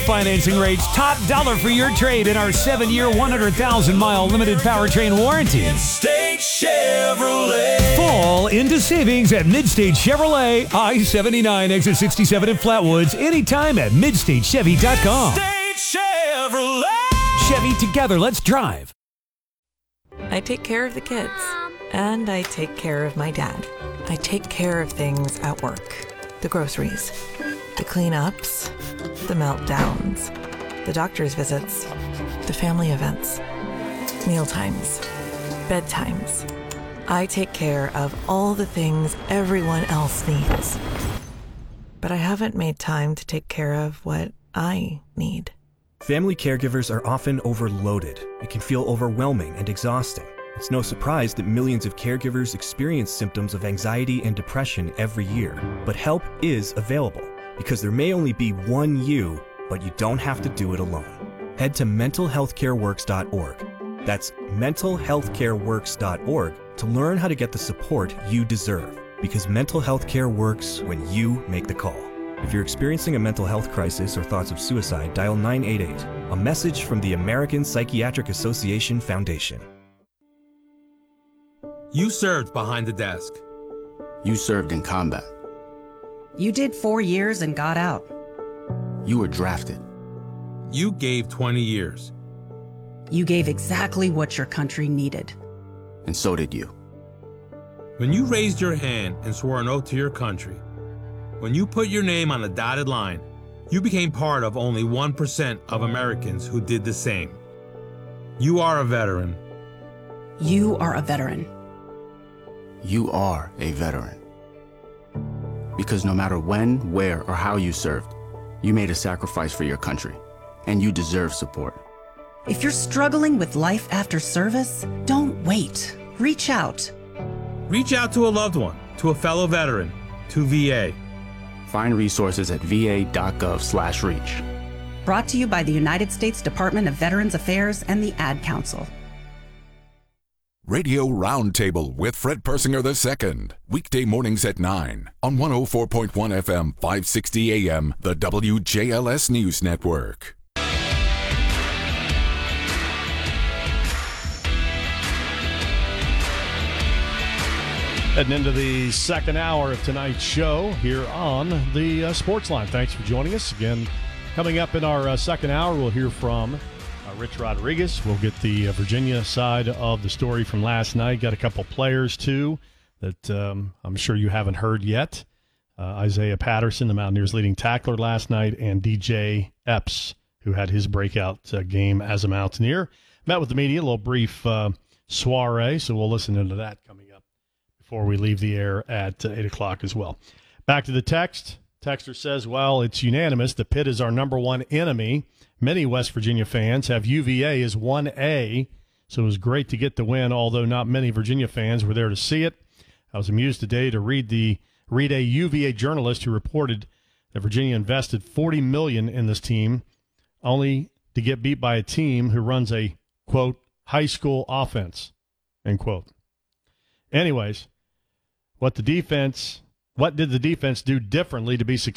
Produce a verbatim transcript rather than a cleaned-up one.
financing rates, top dollar for your trade in our seven-year, one hundred thousand mile limited powertrain warranty. Midstate Chevrolet. Fall into savings at Midstate Chevrolet, I seventy-nine, exit sixty-seven in Flatwoods, anytime at midstate chevy dot com. Midstate Chevrolet. Chevy, together, let's drive. I take care of the kids, and I take care of my dad. I take care of things at work. The groceries, the cleanups, the meltdowns, the doctor's visits, the family events, mealtimes, bedtimes. I take care of all the things everyone else needs. But I haven't made time to take care of what I need. Family caregivers are often overloaded. It can feel overwhelming and exhausting. It's no surprise that millions of caregivers experience symptoms of anxiety and depression every year. But help is available, because there may only be one you, but you don't have to do it alone. Head to mental health care works dot org. That's mental health care works dot org to learn how to get the support you deserve, because mental health care works when you make the call. If you're experiencing a mental health crisis or thoughts of suicide, dial nine eight eight. A message from the American Psychiatric Association Foundation. You served behind the desk. You served in combat. You did four years and got out. You were drafted. You gave twenty years. You gave exactly what your country needed. And so did you. When you raised your hand and swore an oath to your country, when you put your name on the dotted line, you became part of only one percent of Americans who did the same. You are a veteran. You are a veteran. You are a veteran. Because no matter when, where, or how you served, you made a sacrifice for your country, and you deserve support. If you're struggling with life after service, don't wait. Reach out. Reach out to a loved one, to a fellow veteran, to V A. Find resources at v a dot gov slash reach. Brought to you by the United States Department of Veterans Affairs and the Ad Council. Radio Roundtable with Fred Persinger the Second. Weekday mornings at nine on one oh four point one F M, five sixty A M, the W J L S News Network. Heading into the second hour of tonight's show here on the uh, Sports Line. Thanks for joining us. Again, coming up in our uh, second hour, we'll hear from uh, Rich Rodriguez. We'll get the uh, Virginia side of the story from last night. Got a couple players, too, that um, I'm sure you haven't heard yet. Uh, Isaiah Patterson, the Mountaineers' leading tackler last night, and D J Epps, who had his breakout uh, game as a Mountaineer. Met with the media, a little brief uh, soiree, so we'll listen into that coming up before we leave the air at uh, eight o'clock as well. Back to the text. Texter says, well, it's unanimous. The Pitt is our number one enemy. Many West Virginia fans have U V A as one A, so it was great to get the win, although not many Virginia fans were there to see it. I was amused today to read the read a U V A journalist who reported that Virginia invested forty million dollars in this team, only to get beat by a team who runs a, quote, high school offense, end quote. Anyways, what the defense, what did the defense do differently to be successful?